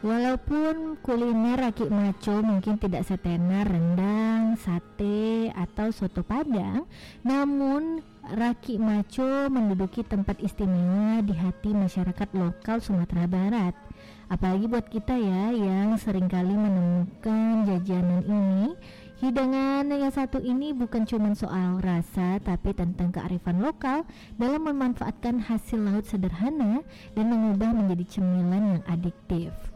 Walaupun kuliner Raki Maco mungkin tidak setenar rendang, sate, atau soto Padang, namun Raki Maco menduduki tempat istimewa di hati masyarakat lokal Sumatera Barat. Apalagi buat kita ya yang seringkali menemukan jajanan ini. Hidangan yang satu ini bukan cuma soal rasa, tapi tentang kearifan lokal dalam memanfaatkan hasil laut sederhana dan mengubah menjadi cemilan yang adiktif.